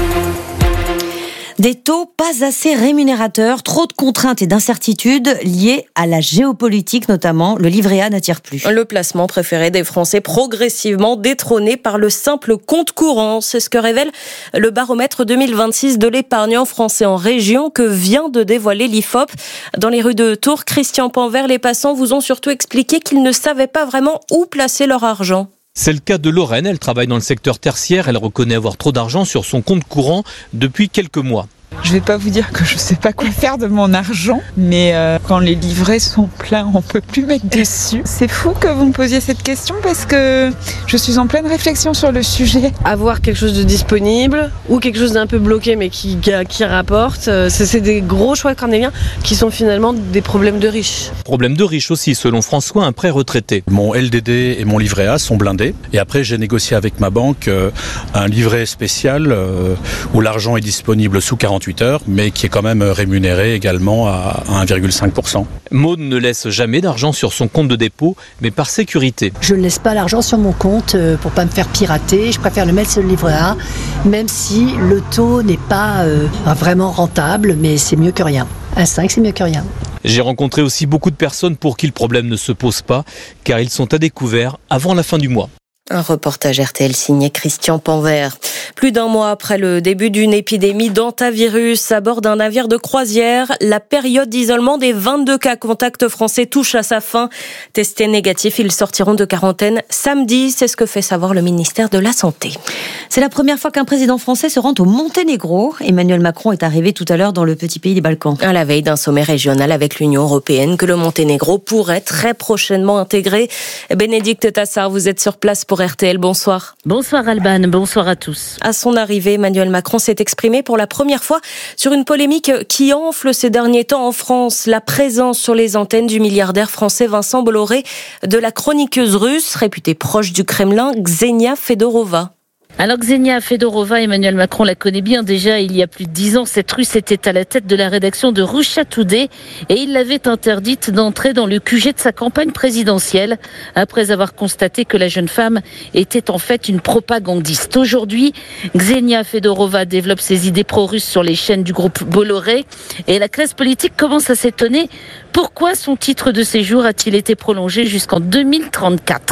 Speaker 3: Des taux pas assez rémunérateurs, trop de contraintes et d'incertitudes liées à la géopolitique notamment. Le livret A n'attire plus.
Speaker 7: Le placement préféré des Français progressivement détrôné par le simple compte courant. C'est ce que révèle le baromètre 2026 de l'épargnant français en région que vient de dévoiler l'IFOP. Dans les rues de Tours, Christian Panvert, les passants vous ont surtout expliqué qu'ils ne savaient pas vraiment où placer leur argent.
Speaker 16: C'est le cas de Lorraine, elle travaille dans le secteur tertiaire, elle reconnaît avoir trop d'argent sur son compte courant depuis quelques mois.
Speaker 17: Je vais pas vous dire que je sais pas quoi faire de mon argent, mais quand les livrets sont pleins, on peut plus mettre dessus. C'est fou que vous me posiez cette question parce que je suis en pleine réflexion sur le sujet.
Speaker 18: Avoir quelque chose de disponible ou quelque chose d'un peu bloqué mais qui rapporte, c'est des gros choix cornéliens qui sont finalement des problèmes de riches.
Speaker 16: Problème de riches aussi, selon François, un prêt retraité.
Speaker 22: Mon LDD et mon livret A sont blindés et après j'ai négocié avec ma banque un livret spécial où l'argent est disponible sous 48 heures, mais qui est quand même rémunéré également à 1,5%.
Speaker 16: Maud ne laisse jamais d'argent sur son compte de dépôt, mais par sécurité.
Speaker 29: Je ne laisse pas l'argent sur mon compte pour pas me faire pirater. Je préfère le mettre sur le livret A, même si le taux n'est pas vraiment rentable, mais c'est mieux que rien. 1,5, c'est mieux que rien.
Speaker 16: J'ai rencontré aussi beaucoup de personnes pour qui le problème ne se pose pas, car ils sont à découvert avant la fin du mois.
Speaker 7: Un reportage RTL signé Christian Panvert. Plus d'1 mois après le début d'une épidémie d'hantavirus à bord d'un navire de croisière, la période d'isolement des 22 cas contacts français touche à sa fin. Testés négatifs, ils sortiront de quarantaine samedi. C'est ce que fait savoir le ministère de la Santé.
Speaker 3: C'est la première fois qu'un président français se rend au Monténégro. Emmanuel Macron est arrivé tout à l'heure dans le petit pays des Balkans.
Speaker 7: À la veille d'un sommet régional avec l'Union européenne que le Monténégro pourrait très prochainement intégrer. Bénédicte Tassard, vous êtes sur place pour RTL. Bonsoir.
Speaker 30: Bonsoir Alban, bonsoir à tous.
Speaker 7: À son arrivée, Emmanuel Macron s'est exprimé pour la première fois sur une polémique qui enfle ces derniers temps en France. La présence sur les antennes du milliardaire français Vincent Bolloré, de la chroniqueuse russe réputée proche du Kremlin, Ksenia Fedorova.
Speaker 30: Alors Ksenia Fedorova, Emmanuel Macron la connaît bien déjà. Il y a plus de 10 ans, cette Russe était à la tête de la rédaction de Russia Today et il l'avait interdite d'entrer dans le QG de sa campagne présidentielle après avoir constaté que la jeune femme était en fait une propagandiste. Aujourd'hui, Ksenia Fedorova développe ses idées pro-russes sur les chaînes du groupe Bolloré et la classe politique commence à s'étonner. Pourquoi son titre de séjour a-t-il été prolongé jusqu'en 2034 ?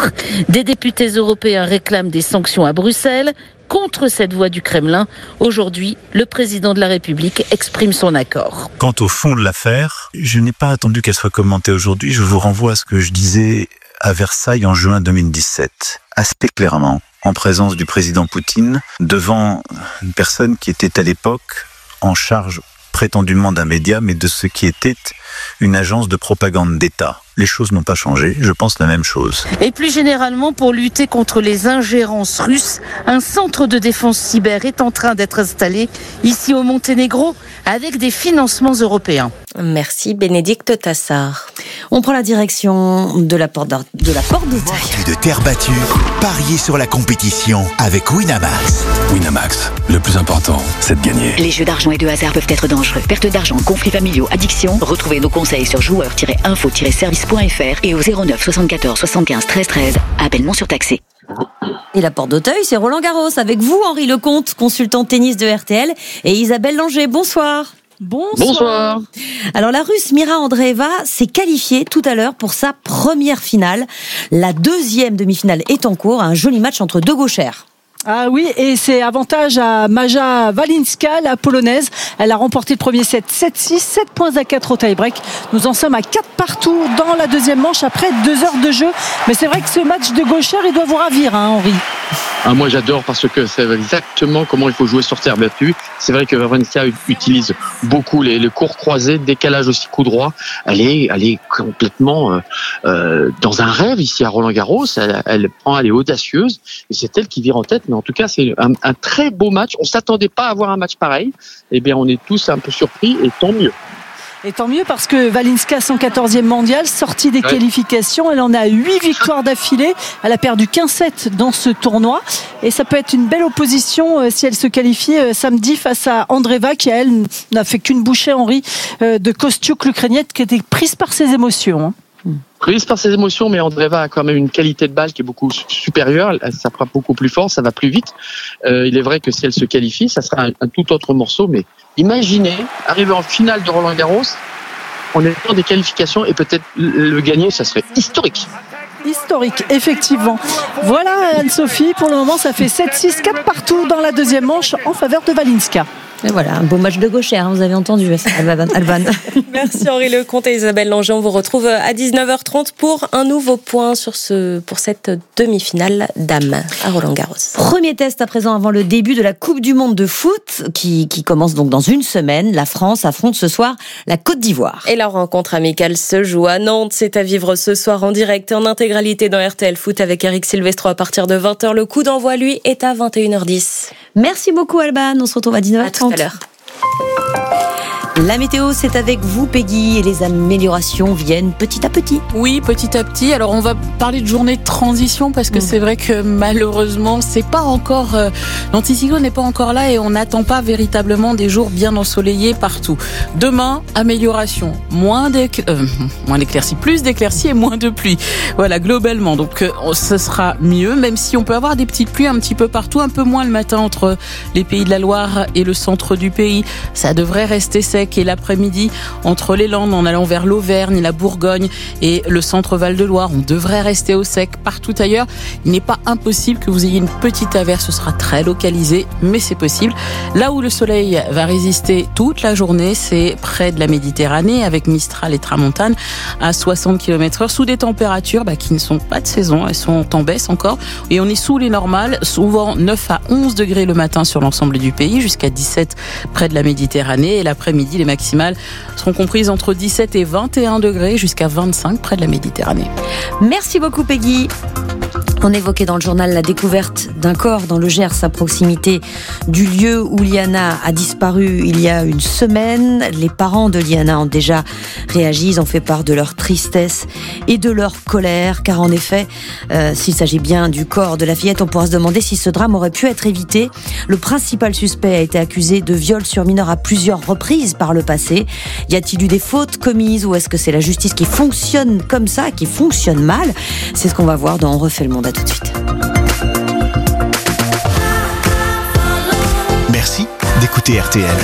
Speaker 30: Des députés européens réclament des sanctions à Bruxelles contre cette voie du Kremlin. Aujourd'hui, le président de la République exprime son accord.
Speaker 31: Quant au fond de l'affaire, je n'ai pas attendu qu'elle soit commentée aujourd'hui. Je vous renvoie à ce que je disais à Versailles en juin 2017, assez clairement, en présence du président Poutine, devant une personne qui était à l'époque en charge prétendument d'un média, mais de ce qui était une agence de propagande d'État. Les choses n'ont pas changé, je pense la même chose.
Speaker 30: Et plus généralement, pour lutter contre les ingérences russes, un centre de défense cyber est en train d'être installé ici au Monténégro avec des financements européens.
Speaker 7: Merci Bénédicte Tassard.
Speaker 3: On prend la direction de la porte d'Auteuil.
Speaker 11: De terre battue, pariez sur la compétition avec Winamax.
Speaker 1: Winamax, le plus important, c'est de gagner.
Speaker 15: Les jeux d'argent et de hasard peuvent être dangereux. Perte d'argent, conflits familiaux, addiction. Retrouvez nos conseils sur joueurs-info-service.fr et au 09 74 75 13 13. Appel non surtaxé.
Speaker 3: Et la porte d'Auteuil, c'est Roland Garros. Avec vous, Henri Lecomte, consultant tennis de RTL, et Isabelle Langer. Bonsoir.
Speaker 4: Bonsoir.
Speaker 3: Alors la Russe Mira Andreeva s'est qualifiée tout à l'heure pour sa première finale. La deuxième demi-finale est en cours, un joli match entre deux gauchères.
Speaker 5: Ah oui, et c'est avantage à Maja Walinska, la polonaise. Elle a remporté le premier set 7-6, 7 points à 4 au tie-break. Nous en sommes à 4 partout dans la deuxième manche après 2 heures de jeu. Mais c'est vrai que ce match de gauchère, il doit vous ravir, Henri.
Speaker 4: Ah, moi j'adore parce que c'est exactement comment il faut jouer sur terre battue. C'est vrai que Walinska utilise beaucoup les cours croisés, décalage aussi coup droit. Elle est complètement dans un rêve ici à Roland-Garros. Elle est audacieuse et c'est elle qui vire en tête. Mais en tout cas, c'est un très beau match. On s'attendait pas à avoir un match pareil. Eh bien, on est tous un peu surpris et tant mieux.
Speaker 5: Et tant mieux parce que Walinska, 114e mondiale, sortie des qualifications, elle en a 8 victoires d'affilée. Elle a perdu qu'un set dans ce tournoi. Et ça peut être une belle opposition si elle se qualifie samedi face à Andreeva qui, elle, n'a fait qu'une bouchée, Henri, de Kostiuk, l'Ukrainienne, qui était prise par ses émotions.
Speaker 4: Prise par ses émotions, mais Andreeva a quand même une qualité de balle qui est beaucoup supérieure. Ça frappe beaucoup plus fort, ça va plus vite. Il est vrai que si elle se qualifie, ça sera un tout autre morceau. Mais imaginez arriver en finale de Roland-Garros en étant des qualifications et peut-être le gagner, ça serait historique.
Speaker 5: Historique, effectivement. Voilà Anne-Sophie, pour le moment ça fait 7-6, 4 partout dans la deuxième manche en faveur de Walinska.
Speaker 3: Et voilà, un beau match de gauchère, vous avez entendu, Alban.
Speaker 7: Merci Henri Lecomte et Isabelle Langer. On vous retrouve à 19h30 pour un nouveau point pour cette demi-finale dames à Roland-Garros.
Speaker 3: Premier test à présent avant le début de la Coupe du Monde de foot qui commence donc dans une semaine. La France affronte ce soir la Côte d'Ivoire.
Speaker 7: Et la rencontre amicale se joue à Nantes. C'est à vivre ce soir en direct et en intégralité dans RTL Foot avec Eric Silvestro à partir de 20h. Le coup d'envoi, lui, est à 21h10.
Speaker 3: Merci beaucoup Alban, on se retrouve à 19h30.
Speaker 7: À l'heure.
Speaker 3: La météo, c'est avec vous, Peggy, et les améliorations viennent petit à petit.
Speaker 19: Oui, petit à petit. Alors, on va parler de journée de transition parce que c'est vrai que malheureusement, c'est pas encore, l'anticyclone n'est pas encore là et on n'attend pas véritablement des jours bien ensoleillés partout. Demain, amélioration. Moins d'éclaircies, plus d'éclaircies et moins de pluie. Voilà, globalement. Donc, ce sera mieux, même si on peut avoir des petites pluies un petit peu partout, un peu moins le matin entre les pays de la Loire et le centre du pays. Ça devrait rester sec. Et l'après-midi, entre les Landes, en allant vers l'Auvergne, la Bourgogne et le centre Val-de-Loire, on devrait rester au sec. Partout ailleurs, il n'est pas impossible que vous ayez une petite averse. Ce sera très localisé, mais c'est possible. Là où le soleil va résister toute la journée, c'est près de la Méditerranée, avec Mistral et Tramontane à 60 km/h, sous des températures qui ne sont pas de saison. Elles sont en baisse encore. Et on est sous les normales, souvent 9 à 11 degrés le matin sur l'ensemble du pays, jusqu'à 17 près de la Méditerranée. Et l'après-midi, les maximales seront comprises entre 17 et 21 degrés jusqu'à 25 près de la Méditerranée.
Speaker 3: Merci beaucoup Peggy. On évoquait dans le journal la découverte d'un corps dans le Gers à proximité du lieu où Liana a disparu il y a une semaine. Les parents de Liana ont déjà réagi, ils ont fait part de leur tristesse et de leur colère, car en effet, s'il s'agit bien du corps de la fillette, on pourra se demander si ce drame aurait pu être évité. Le principal suspect a été accusé de viol sur mineur à plusieurs reprises par le passé. Y a-t-il eu des fautes commises ou est-ce que c'est la justice qui fonctionne comme ça, qui fonctionne mal? C'est ce qu'on va voir dans On refait le monde. À tout de suite.
Speaker 11: Merci d'écouter RTL.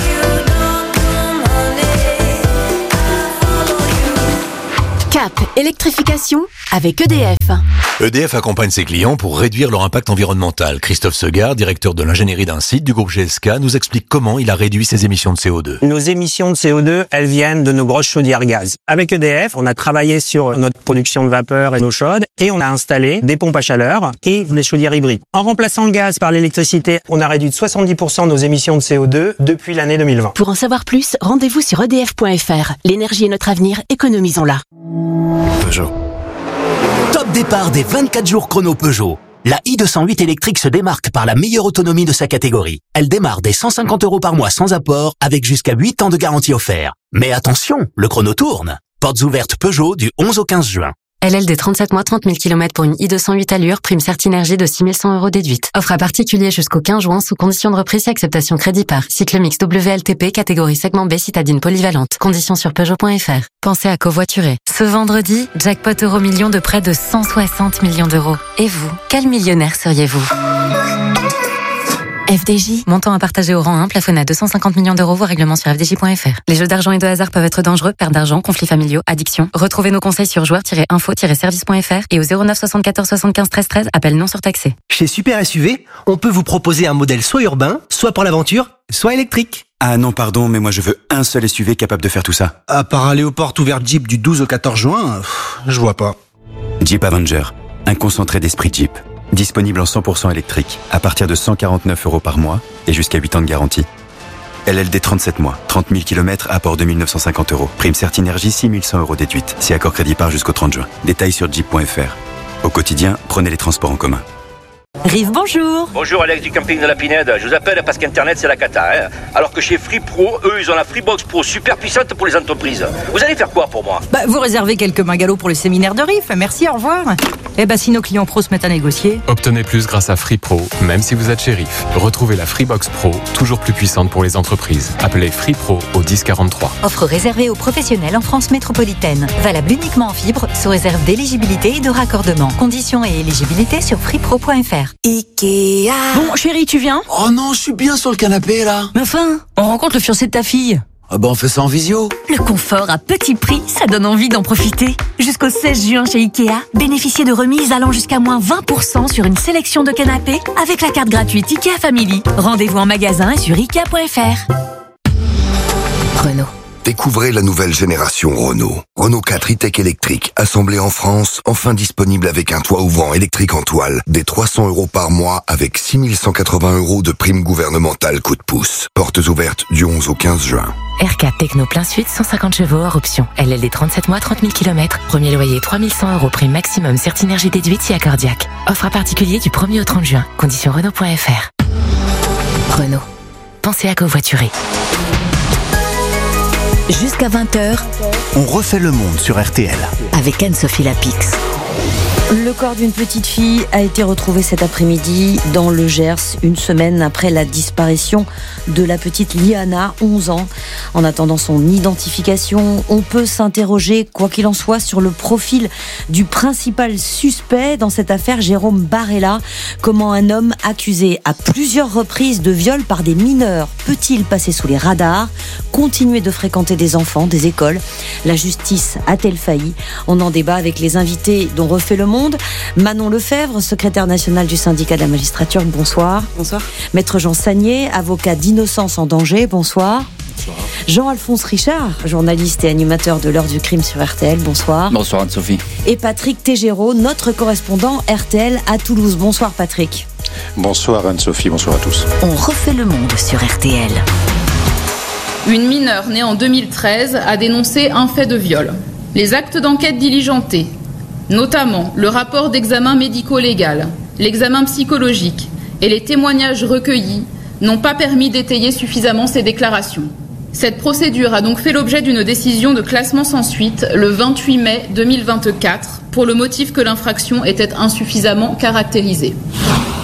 Speaker 2: Cap, électrification avec EDF.
Speaker 1: EDF accompagne ses clients pour réduire leur impact environnemental. Christophe Segard, directeur de l'ingénierie d'un site du groupe GSK, nous explique comment il a réduit ses émissions de CO2.
Speaker 6: Nos émissions de CO2, elles viennent de nos grosses chaudières gaz. Avec EDF, on a travaillé sur notre production de vapeur et d'eau chaude et on a installé des pompes à chaleur et des chaudières hybrides. En remplaçant le gaz par l'électricité, on a réduit de 70% nos émissions de CO2 depuis l'année 2020.
Speaker 2: Pour en savoir plus, rendez-vous sur edf.fr. L'énergie est notre avenir, économisons-la.
Speaker 10: Peugeot. Top départ des 24 jours chrono Peugeot. La i208 électrique se démarque par la meilleure autonomie de sa catégorie. Elle démarre dès 150 € par mois sans apport, avec jusqu'à 8 ans de garantie offerte. Mais attention, le chrono tourne. Portes ouvertes Peugeot du 11 au 15 juin.
Speaker 20: LLD 37 mois, 30 000 km pour une i208 allure, prime Certinergie de 6 100 € déduite. Offre à particulier jusqu'au 15 juin sous condition de reprise et acceptation crédit par. Cycle mix WLTP, catégorie segment B, citadine polyvalente. Conditions sur Peugeot.fr. Pensez à covoiturer. Ce vendredi, jackpot euro-million de près de 160 millions d'euros. Et vous, quel millionnaire seriez-vous ? FDJ, montant à partager au rang 1, plafonné à 250 millions d'euros, vos règlements sur fdj.fr. Les jeux d'argent et de hasard peuvent être dangereux, perte d'argent, conflits familiaux, addiction. Retrouvez nos conseils sur joueurs-info-service.fr et au 09 74 75 13 13, appel non surtaxé.
Speaker 21: Chez Super SUV, on peut vous proposer un modèle soit urbain, soit pour l'aventure, soit électrique.
Speaker 23: Ah non, pardon, mais moi je veux un seul SUV capable de faire tout ça.
Speaker 21: À part aller aux portes ouvertes Jeep du 12 au 14 juin, je vois pas.
Speaker 23: Jeep Avenger, un concentré d'esprit Jeep. Disponible en 100% électrique, à partir de 149 € par mois et jusqu'à 8 ans de garantie. LLD 37 mois, 30 000 km, apport de 1 950 €. Prime Certinergie, 6 100 € déduite. Si accord crédit par jusqu'au 30 juin. Détails sur jeep.fr. Au quotidien, prenez les transports en commun.
Speaker 20: Rive, bonjour.
Speaker 24: Bonjour, Alex du camping de la Pinède. Je vous appelle parce qu'Internet, c'est la cata. Hein. Alors que chez Free Pro, eux, ils ont la Freebox Pro super puissante pour les entreprises. Vous allez faire quoi pour moi ?
Speaker 25: Vous réservez quelques mingalots pour le séminaire de RIF. Merci, au revoir. Si nos clients pros se mettent à négocier.
Speaker 26: Obtenez plus grâce à Free Pro, même si vous êtes chez RIF. Retrouvez la Freebox Pro, toujours plus puissante pour les entreprises. Appelez Free Pro au 10 43.
Speaker 27: Offre réservée aux professionnels en France métropolitaine. Valable uniquement en fibre, sous réserve d'éligibilité et de raccordement. Conditions et éligibilité sur freepro.fr.
Speaker 25: Ikea. Bon, chérie, tu viens ?
Speaker 28: Oh non, je suis bien sur le canapé, là.
Speaker 25: Mais enfin, on rencontre le fiancé de ta fille.
Speaker 28: Ah on fait ça en visio.
Speaker 27: Le confort à petit prix, ça donne envie d'en profiter. Jusqu'au 16 juin chez Ikea, bénéficiez de remises allant jusqu'à moins 20% sur une sélection de canapés avec la carte gratuite Ikea Family. Rendez-vous en magasin et sur Ikea.fr.
Speaker 32: Renault. Découvrez la nouvelle génération Renault. Renault 4 e-tech électrique, assemblé en France, enfin disponible avec un toit ouvrant électrique en toile, des 300 € par mois avec 6 180 € de prime gouvernementale coup de pouce. Portes ouvertes du 11 au 15 juin.
Speaker 27: R4 Techno plein suite, 150 chevaux hors option. LLD 37 mois, 30 000 km. Premier loyer 3 100 € prime maximum Certinergie déduite si accordiaque. Offre à particulier du 1er au 30 juin. Conditions Renault.fr. Renault. Pensez à covoiturer.
Speaker 2: Jusqu'à 20h,
Speaker 11: on refait le monde sur RTL.
Speaker 2: Avec Anne-Sophie Lapix.
Speaker 3: Le corps d'une petite fille a été retrouvé cet après-midi dans le Gers, une semaine après la disparition de la petite Liana, 11 ans. En attendant son identification, on peut s'interroger, quoi qu'il en soit, sur le profil du principal suspect dans cette affaire, Jérôme Barella. Comment un homme accusé à plusieurs reprises de viol par des mineurs peut-il passer sous les radars, continuer de fréquenter des enfants, des écoles ? La justice a-t-elle failli ? On en débat avec les invités dont refait le monde. Manon Lefebvre, secrétaire nationale du syndicat de la magistrature, bonsoir.
Speaker 33: Bonsoir.
Speaker 3: Maître Jean Sagnier, avocat d'innocence en danger, bonsoir.
Speaker 33: Bonsoir.
Speaker 3: Jean-Alphonse Richard, journaliste et animateur de l'heure du crime sur RTL, bonsoir.
Speaker 33: Bonsoir Anne-Sophie.
Speaker 3: Et Patrick Tégéraud, notre correspondant RTL à Toulouse. Bonsoir Patrick.
Speaker 34: Bonsoir Anne-Sophie, bonsoir à tous.
Speaker 2: On refait le monde sur RTL.
Speaker 35: Une mineure née en 2013 a dénoncé un fait de viol. Les actes d'enquête diligentés, notamment le rapport d'examen médico-légal, l'examen psychologique et les témoignages recueillis, n'ont pas permis d'étayer suffisamment ces déclarations. Cette procédure a donc fait l'objet d'une décision de classement sans suite le 28 mai 2024 pour le motif que l'infraction était insuffisamment caractérisée.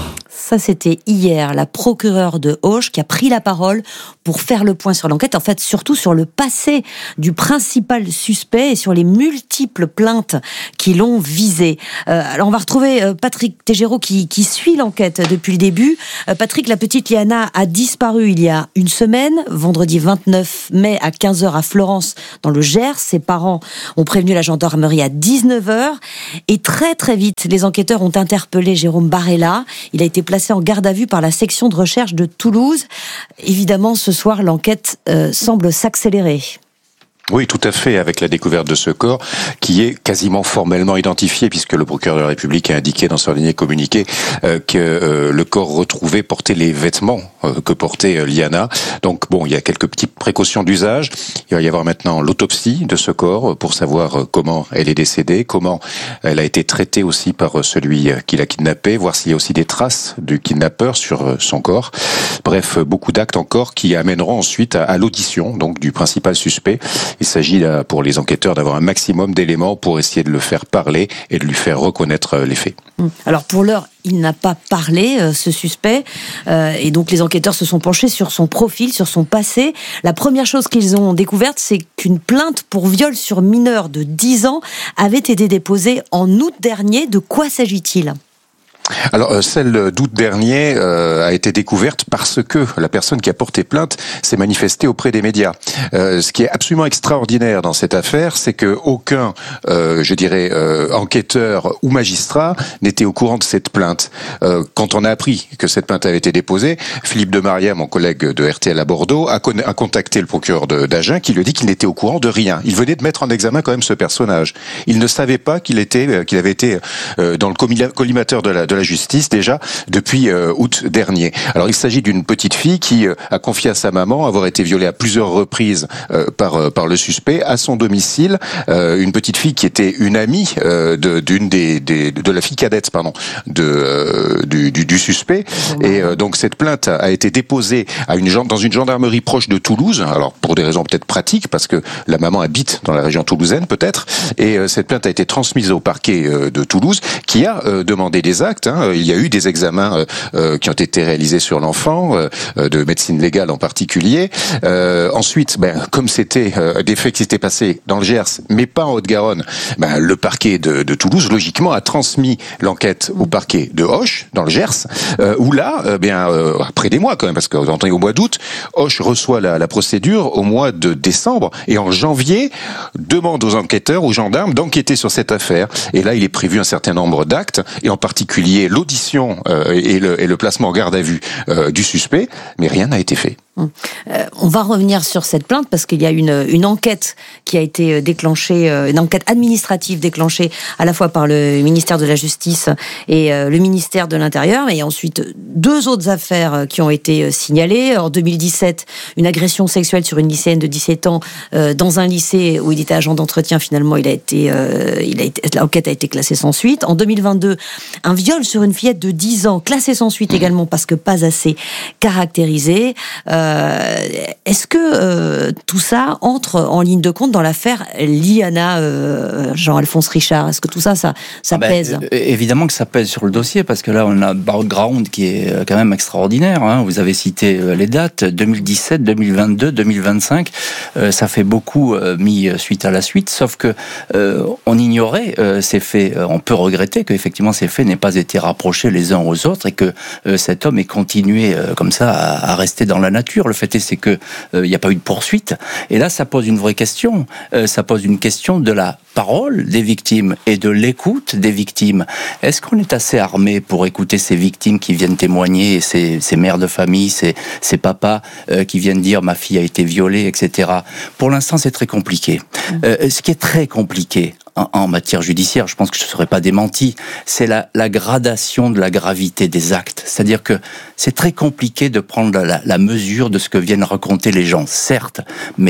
Speaker 3: Ça, c'était hier, la procureure de Auch qui a pris la parole pour faire le point sur l'enquête, en fait, surtout sur le passé du principal suspect et sur les multiples plaintes qui l'ont visé. Alors, on va retrouver Patrick Tégéraud qui suit l'enquête depuis le début. Patrick, la petite Liana a disparu il y a une semaine, vendredi 29 mai à 15h à Florence, dans le Gers. Ses parents ont prévenu la gendarmerie à 19h. Et très très vite, les enquêteurs ont interpellé Jérôme Barella. Il a été placé en garde à vue par la section de recherche de Toulouse. Évidemment, ce soir, l'enquête semble s'accélérer.
Speaker 34: Oui, tout à fait, avec la découverte de ce corps qui est quasiment formellement identifié, puisque le procureur de la République a indiqué dans son dernier communiqué que le corps retrouvé portait les vêtements que portait Liana. Donc bon, il y a quelques petites précautions d'usage. Il va y avoir maintenant l'autopsie de ce corps pour savoir comment elle est décédée, comment elle a été traitée aussi par celui qui l'a kidnappée, voir s'il y a aussi des traces du kidnappeur sur son corps. Bref, beaucoup d'actes encore qui amèneront ensuite à l'audition donc du principal suspect. Il s'agit là, pour les enquêteurs d'avoir un maximum d'éléments pour essayer de le faire parler et de lui faire reconnaître les faits.
Speaker 3: Alors pour l'heure, il n'a pas parlé, ce suspect, et donc les enquêteurs se sont penchés sur son profil, sur son passé. La première chose qu'ils ont découverte, c'est qu'une plainte pour viol sur mineur de 10 ans avait été déposée en août dernier. De quoi s'agit-il ?
Speaker 34: Alors, celle d'août dernier a été découverte parce que la personne qui a porté plainte s'est manifestée auprès des médias. Ce qui est absolument extraordinaire dans cette affaire, c'est que aucun, enquêteur ou magistrat n'était au courant de cette plainte. Quand on a appris que cette plainte avait été déposée, Philippe de Maria, mon collègue de RTL à Bordeaux, a contacté le procureur d'Agen qui lui dit qu'il n'était au courant de rien. Il venait de mettre en examen quand même ce personnage. Il ne savait pas qu'il avait été dans le collimateur de la justice déjà depuis août dernier. Alors il s'agit d'une petite fille qui a confié à sa maman avoir été violée à plusieurs reprises par le suspect à son domicile. Une petite fille qui était une amie de la fille cadette du suspect. Et donc cette plainte a été déposée dans une gendarmerie proche de Toulouse. Alors pour des raisons peut-être pratiques parce que la maman habite dans la région toulousaine peut-être. Et cette plainte a été transmise au parquet de Toulouse qui a demandé des actes. Il y a eu des examens qui ont été réalisés sur l'enfant, de médecine légale en particulier. Ensuite, comme c'était des faits qui s'étaient passés dans le Gers, mais pas en Haute-Garonne, le parquet de Toulouse, logiquement, a transmis l'enquête au parquet de Auch, dans le Gers, où là, après des mois quand même, parce qu'on est au mois d'août, Auch reçoit la procédure au mois de décembre, et en janvier, demande aux enquêteurs, aux gendarmes, d'enquêter sur cette affaire. Et là, il est prévu un certain nombre d'actes, et en particulier l'audition et le placement en garde à vue du suspect, mais rien n'a été fait.
Speaker 3: On va revenir sur cette plainte parce qu'il y a une enquête qui a été déclenchée, une enquête administrative déclenchée à la fois par le ministère de la Justice et le ministère de l'Intérieur, et ensuite deux autres affaires qui ont été signalées. En 2017, une agression sexuelle sur une lycéenne de 17 ans dans un lycée où il était agent d'entretien. Finalement, l'enquête a été classée sans suite. En 2022, un viol sur une fillette de 10 ans, classé sans suite également parce que pas assez caractérisé. Est-ce que tout ça entre en ligne de compte dans l'affaire Liana, Jean-Alphonse Richard? Est-ce que tout ça pèse?
Speaker 4: Évidemment que ça pèse sur le dossier, parce que là, on a un background qui est quand même extraordinaire. Vous avez cité les dates, 2017, 2022, 2025. Ça fait beaucoup mis suite à la suite, sauf que on ignorait ces faits. On peut regretter qu'effectivement ces faits n'aient pas été rapprochés les uns aux autres et que cet homme ait continué comme ça à rester dans la nature. Le fait est, c'est que il n'y a pas eu de poursuite. Et là, ça pose une vraie question. Ça pose une question de la parole des victimes et de l'écoute des victimes. Est-ce qu'on est assez armé pour écouter ces victimes qui viennent témoigner, ces mères de famille, ces papas qui viennent dire ma fille a été violée, etc. Pour l'instant, c'est très compliqué. Ce qui est très compliqué en matière judiciaire, je pense que je ne serais pas démenti, c'est la gradation de la gravité des actes. C'est-à-dire que c'est très compliqué de prendre la mesure de ce que viennent raconter les gens, certes, mais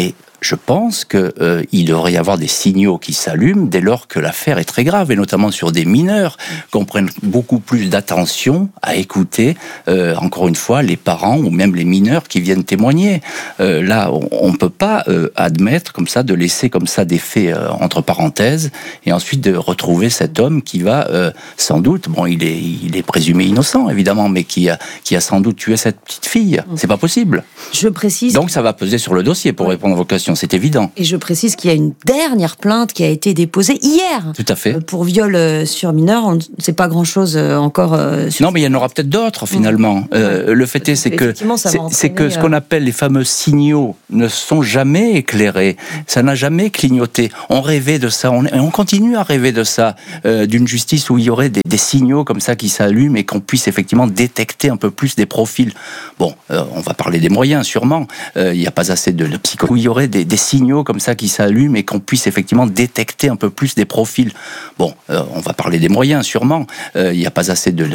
Speaker 4: je pense qu'il devrait y avoir des signaux qui s'allument dès lors que l'affaire est très grave, et notamment sur des mineurs, qu'on prenne beaucoup plus d'attention à écouter, encore une fois, les parents ou même les mineurs qui viennent témoigner. Là, on ne peut pas admettre comme ça, de laisser comme ça des faits entre parenthèses, et ensuite de retrouver cet homme qui va sans doute, bon, il est présumé innocent évidemment, mais qui a sans doute tué cette petite fille. C'est pas possible.
Speaker 3: Je précise.
Speaker 4: Donc ça va peser sur le dossier pour répondre à vos questions, c'est évident.
Speaker 3: Et je précise qu'il y a une dernière plainte qui a été déposée hier.
Speaker 4: Tout à fait.
Speaker 3: Pour viol sur mineur, on ne sait pas grand-chose encore.
Speaker 4: Non, mais il y en aura peut-être d'autres finalement. Le fait est, c'est que ce qu'on appelle les fameux signaux ne sont jamais éclairés. Ça n'a jamais clignoté. On rêvait de ça, on continue à rêver de ça, d'une justice où il y aurait des signaux comme ça qui s'allument et qu'on puisse effectivement détecter un peu plus des profils. Bon, on va parler des moyens sûrement. Il n'y a pas assez de psycho. Où il y aurait des signaux comme ça qui s'allument et qu'on puisse effectivement détecter un peu plus des profils. Bon, on va parler des moyens sûrement. Il n'y a pas assez de